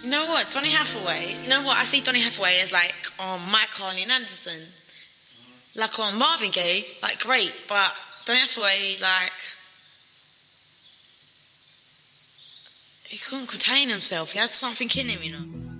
You know what, Donny Hathaway? You know what? I see Donny Hathaway as like on Mike Harley and Anderson, like on Marvin Gaye, like great, but Donny Hathaway, like he couldn't contain himself. He had something in him, you know.